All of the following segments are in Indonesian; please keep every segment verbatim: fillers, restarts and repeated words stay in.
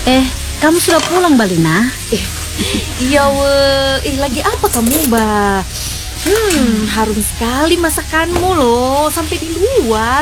Eh, kamu sudah pulang, Balina? Eh, iya weh. Eh, lagi apa kamu, Mbak? Hmm, harum sekali masakanmu loh, sampai di luar.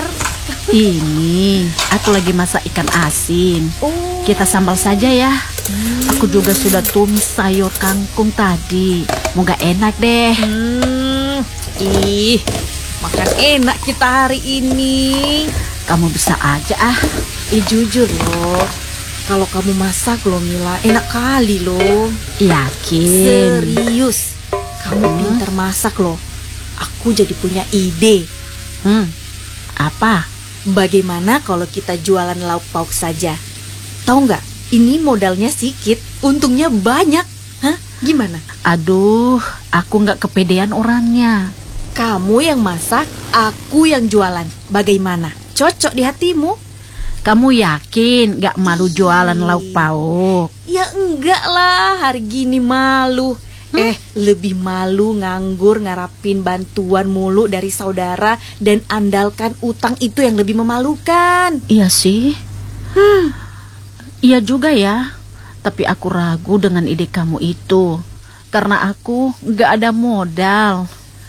Ini, aku lagi masak ikan asin. Oh. Kita sambal saja ya. Hmm. Aku juga sudah tumis sayur kangkung tadi. Moga enak deh. Hmm, ih, makan enak kita hari ini. Kamu bisa aja ah. Eh, jujur loh, kalau kamu masak loh Mila, enak kali loh. Yakin? Serius, kamu Hmm. pintar masak loh. Aku jadi punya ide. Hmm, apa? Bagaimana kalau kita jualan lauk pauk saja? Tahu nggak? Ini modalnya sedikit, untungnya banyak. Hah? Gimana? Aduh, aku nggak kepedean orangnya. Kamu yang masak, aku yang jualan. Bagaimana? Cocok di hatimu? Kamu yakin nggak malu jualan lauk pauk? Ya enggak lah, hari gini malu. Hmm? Eh, lebih malu nganggur ngarapin bantuan mulu dari saudara dan andalkan utang itu yang lebih memalukan. Iya sih. Hmm. Iya juga ya. Tapi aku ragu dengan ide kamu itu. Karena aku nggak ada modal.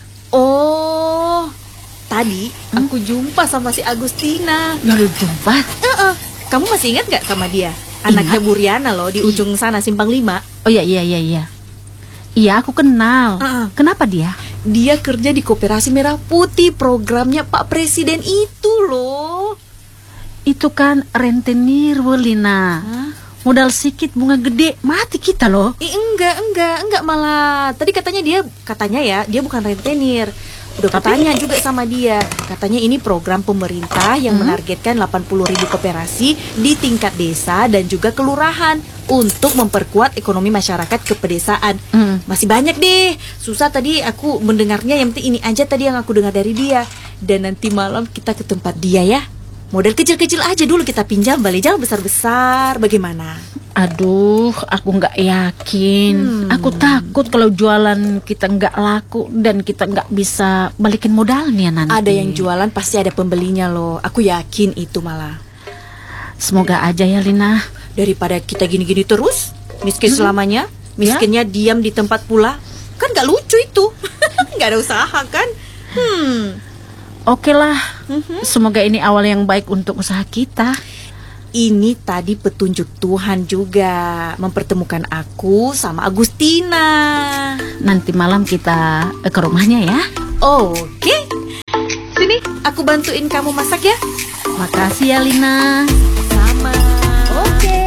Oh, tadi hmm? aku jumpa sama si Agustina. Lalu jumpa? Uh-uh. Kamu masih ingat nggak sama dia? Anaknya Bu Riana loh, di ujung sana Simpang lima. Oh iya iya iya iya. Iya aku kenal. Uh-uh. Kenapa dia? Dia kerja di Koperasi Merah Putih, programnya Pak Presiden itu loh. Itu kan rentenir, Welina. Hah? Modal sedikit bunga gede, mati kita loh. Eh, enggak, enggak, enggak malah. Tadi katanya dia, katanya ya, dia bukan rentenir. Udah katanya juga sama dia. Katanya ini program pemerintah yang hmm? menargetkan delapan puluh ribu koperasi di tingkat desa dan juga kelurahan untuk memperkuat ekonomi masyarakat kepedesaan. Hmm. Masih banyak deh. Susah tadi aku mendengarnya, yang penting ini aja tadi yang aku dengar dari dia. Dan nanti malam kita ke tempat dia ya. Model kecil-kecil aja dulu kita pinjam, balik jangan besar-besar. Bagaimana? Aduh, aku nggak yakin. Hmm. Aku takut kalau jualan kita nggak laku dan kita nggak bisa balikin modalnya nanti. Ada yang jualan pasti ada pembelinya loh. Aku yakin itu malah. Semoga aja ya Lina. Daripada kita gini-gini terus, miskin hmm. selamanya, miskinnya ya? Diam di tempat pula. Kan nggak lucu itu. Nggak ada usaha kan? Hmm. Oke lah, mm-hmm. Semoga ini awal yang baik untuk usaha kita. Ini tadi petunjuk Tuhan juga, mempertemukan aku sama Agustina. Nanti malam kita ke rumahnya ya. Oke. Sini, aku bantuin kamu masak ya. Makasih ya Lina. Sama. Oke.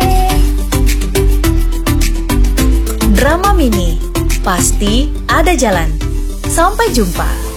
Drama Mini, pasti ada jalan. Sampai jumpa.